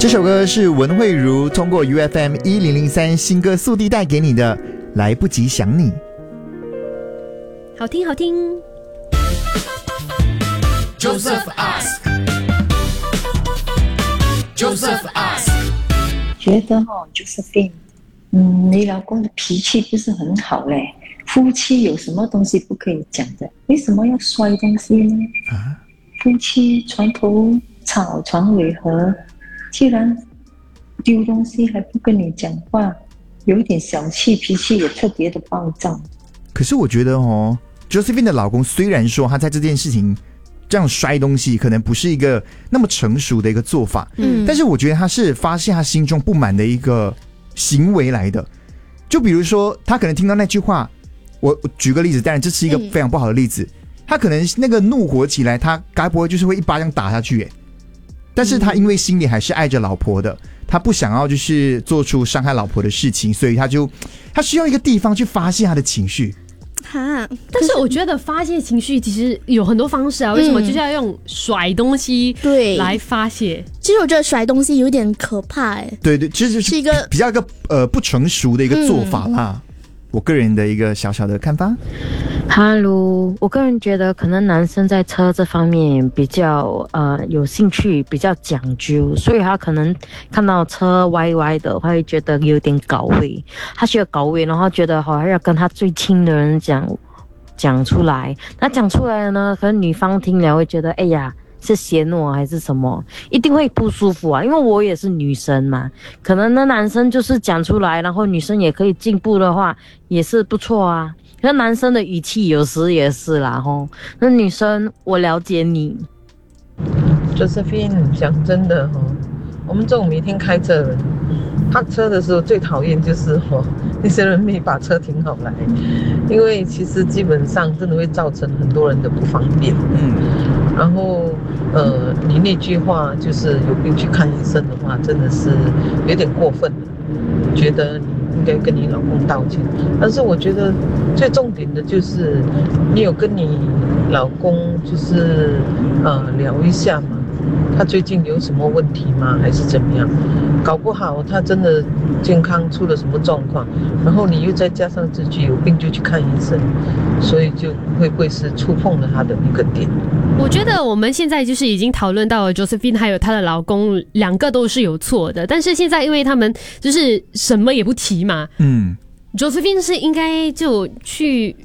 这首歌是文慧如通过 UFM1003 新歌速递带给你的，来不及想你。 好听好听。 Joseph Ask 觉得Josephine，你老公的脾气不是很好嘞。夫妻有什么东西不可以讲的？为什么要摔东西呢？夫妻床头吵，床尾和。既然丢东西还不跟你讲话，有一点小气，脾气也特别的暴躁。 可是我觉得Josephine 的老公虽然说他在这件事情这样摔东西可能不是一个那么成熟的一个做法，但是我觉得他是发泄他心中不满的一个行为来的。就比如说他可能听到那句话，我举个例子，当然这是一个非常不好的例子，他可能那个怒火起来，他该不会就是会一巴掌打下去耶？但是他因为心里还是爱着老婆的，他不想要就是做出伤害老婆的事情，所以他需要一个地方去发泄他的情绪。 但是我觉得发泄情绪其实有很多方式啊，为什么就是要用甩东西来发泄？ 其实我觉得甩东西有点可怕哎。 对，其实是一个比较不成熟的一个做法啦。我个人的一个小小的看法。 哈喽，我个人觉得可能男生在车这方面比较有兴趣，比较讲究，所以他可能看到车歪歪的，他会觉得有点搞味，他觉得搞味，然后觉得好像要跟他最亲的人讲出来。那讲出来了呢，可能女方听了会觉得，哎呀，是嫌我还是什么，一定会不舒服啊。因为我也是女生嘛，可能那男生就是讲出来，然后女生也可以进步的话，也是不错啊。那男生的语气有时也是啦吼，那女生我了解你。 Josephine， 讲真的我们这种每天开车的人，泊车的时候最讨厌就是那些人没把车停好来，因为其实基本上真的会造成很多人的不方便。然后你那句话就是有病去看医生的话，真的是有点过分了，觉得你应该跟你老公道歉。但是我觉得最重点的就是你有跟你老公就是聊一下嘛，他最近有什么问题吗？还是怎么样？搞不好他真的健康出了什么状况，然后你又再加上这句有病就去看医生，所以就会不会是触碰了他的那个点？ 我觉得我们现在就是已经讨论到了 Josephine 还有她的老公两个都是有错的，但是现在因为他们就是什么也不提嘛，Josephine 是应该就去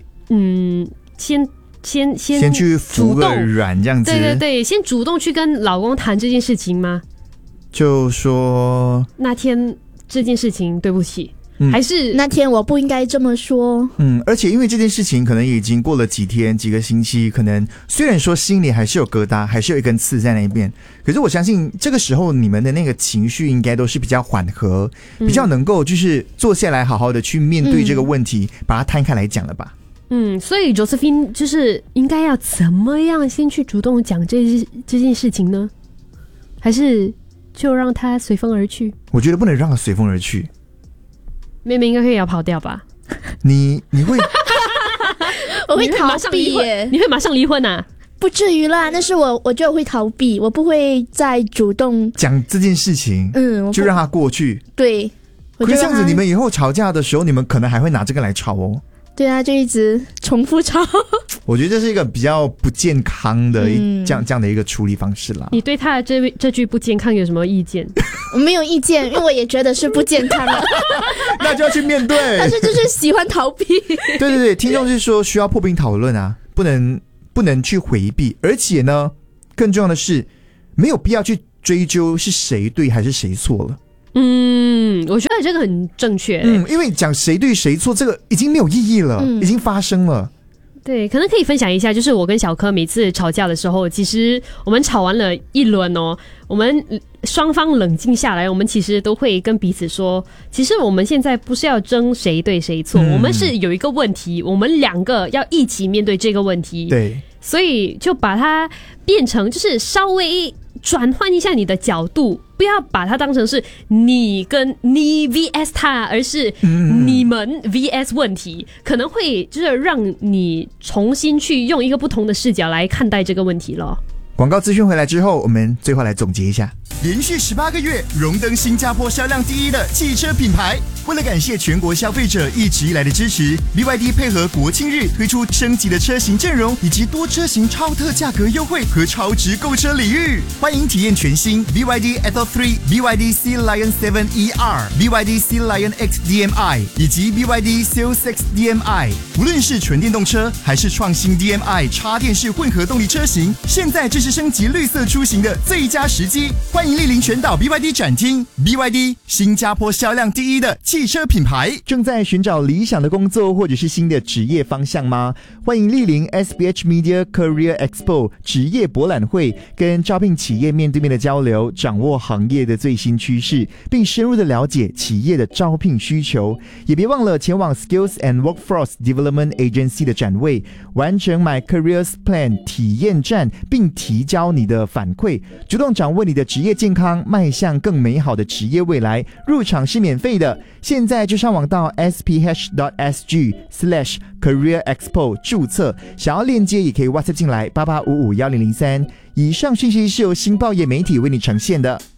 先去服个软这样子。 对，先主动去跟老公谈这件事情吗？就说那天这件事情对不起，还是那天我不应该这么说。 而且因为这件事情可能已经过了几天几个星期，可能虽然说心里还是有疙瘩，还是有一根刺在那边，可是我相信这个时候你们的那个情绪应该都是比较缓和，比较能够就是坐下来好好的去面对这个问题，把它摊开来讲了吧。 所以 Josephine 就是应该要怎么样先去主动讲这件事情呢？还是就让他随风而去？我觉得不能让他随风而去。妹妹应该可以要跑掉吧？你会我会逃避耶。 你会马上离婚啊？ 不至于啦，但是我觉得我会逃避，我不会再主动讲这件事情，就让他过去。 对， 可是这样子你们以后吵架的时候，你们可能还会拿这个来吵哦。 对啊，就一直重复吵。 我觉得这是一个比较不健康的这样的一个处理方式啦。 你对他的这句不健康有什么意见？ 我没有意见，因为我也觉得是不健康的。 那就要去面对。 但是就是喜欢逃避。 对，听众是说需要破冰讨论啊，不能去回避，而且呢，更重要的是没有必要去追究是谁对还是谁错了。 我觉得这个很正确。 因为讲谁对谁错，这个已经没有意义了，已经发生了。 对，可能可以分享一下，就是我跟小柯每次吵架的时候，其实我们吵完了一轮我们双方冷静下来，我们其实都会跟彼此说，其实我们现在不是要争谁对谁错，我们是有一个问题，我们两个要一起面对这个问题。对，所以就把它变成就是稍微转换一下你的角度，不要把它当成是你 vs 他，而是你们 vs 问题，可能会就是让你重新去用一个不同的视角来看待这个问题咯。 广告资讯回来之后，我们最后来总结一下。连续18个月荣登新加坡销量第1的汽车品牌。为了感谢全国消费者一直以来的支持， BYD 配合国庆日推出升级的车型阵容，以及多车型超特价格优惠和超值购车礼遇。欢迎体验全新 BYD Atto 3、BYD Sea Lion 7 ER、BYD Sea Lion X DMI 以及 BYD Seal 6 DMI。无论是纯电动车还是创新 DMI 插电式混合动力车型，现在正是升级绿色出行的最佳时机。欢迎莅临全岛 BYD 展厅。 BYD 新加坡销量第1的汽车品牌。正在寻找理想的工作或者是新的职业方向吗？欢迎莅临 SBH Media Career Expo 职业博览会，跟招聘企业面对面的交流，掌握行业的最新趋势，并深入的了解企业的招聘需求。也别忘了前往 Skills and Workforce Development Agency 的展位，完成 My Careers Plan 体验站，并提交你的反馈，主动掌握你的职业健康，迈向更美好的职业未来。入场是免费的，现在就上网到 sph.sg/careerexpo 注册，想要链接也可以 WhatsApp 进来88551003。以上讯息是由新报业媒体为你呈现的。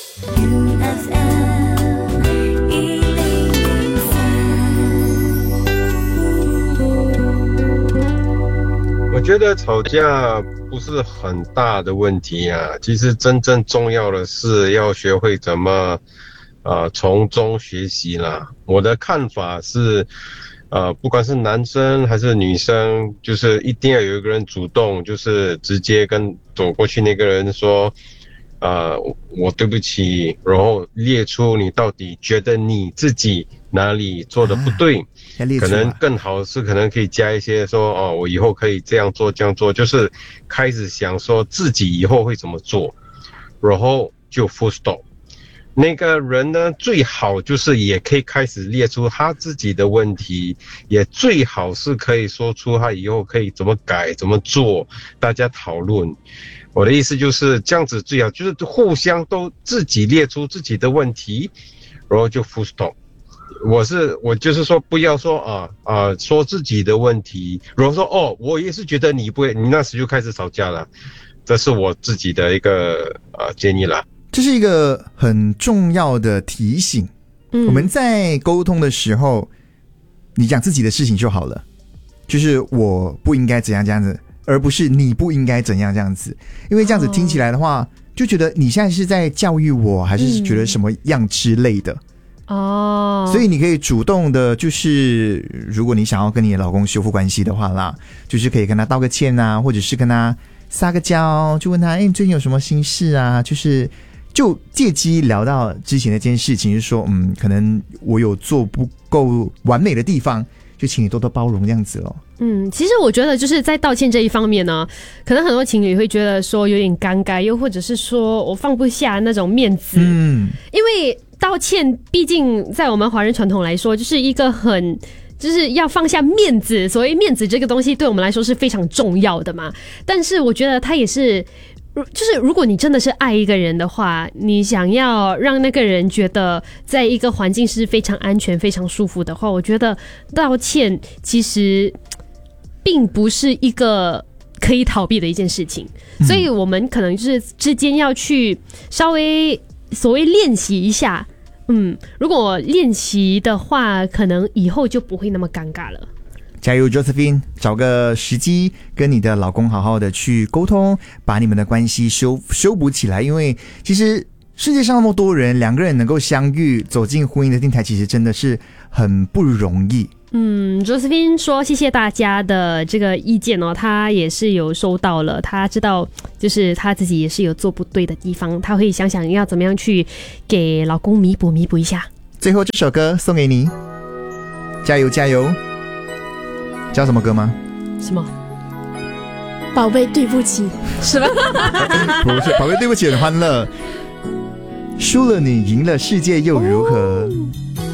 我觉得吵架不是很大的问题啊，其实真正重要的是要学会怎么从中学习啦。我的看法是不管是男生还是女生，就是一定要有一个人主动，就是直接跟走过去那个人说我对不起，然后列出你到底觉得你自己哪里做的不对，可能更好是可能可以加一些说我以后可以这样做这样做，就是开始想说自己以后会怎么做，然后就 full stop。那个人呢，最好就是也可以开始列出他自己的问题，也最好是可以说出他以后可以怎么改怎么做，大家讨论。我的意思就是这样子最好，就是互相都自己列出自己的问题，然后就 full stop。我就是说不要说说自己的问题，然后说我也是觉得你不会，你那时就开始吵架了。这是我自己的一个建议啦。 这是一个很重要的提醒。我们在沟通的时候，你讲自己的事情就好了，就是我不应该怎样这样子，而不是你不应该怎样这样子。因为这样子听起来的话，就觉得你现在是在教育我，还是觉得什么样之类的。所以你可以主动的，就是如果你想要跟你的老公修复关系的话啦，就是可以跟他道个歉啊，或者是跟他撒个娇，就问他你最近有什么心事啊，就借机聊到之前的这件事情，就是说可能我有做不够完美的地方，就请你多多包容这样子咯。 其实我觉得就是在道歉这一方面呢，可能很多情侣会觉得说有点尴尬，又或者是说我放不下那种面子。因为道歉毕竟在我们华人传统来说，就是一个就是要放下面子，所谓面子这个东西对我们来说是非常重要的嘛。但是我觉得它也是，就是如果你真的是爱一个人的话，你想要让那个人觉得在一个环境是非常安全非常舒服的话，我觉得道歉其实并不是一个可以逃避的一件事情。所以我们可能就是之间要去稍微所谓练习一下。如果练习的话，可能以后就不会那么尴尬了。 加油 Josephine， 找个时机跟你的老公好好的去沟通，把你们的关系修补起来。因为其实世界上那么多人，两个人能够相遇走进婚姻的殿台，其实真的是很不容易。 Josephine 说谢谢大家的这个意见哦，他也是有收到了，他知道就是他自己也是有做不对的地方，他会想想要怎么样去给老公弥补一下。 最后这首歌送给你，加油加油。叫什么歌吗？ 什么？ 宝贝对不起。 是吗？ 不是，宝贝对不起很欢乐。输了你赢了世界又如何？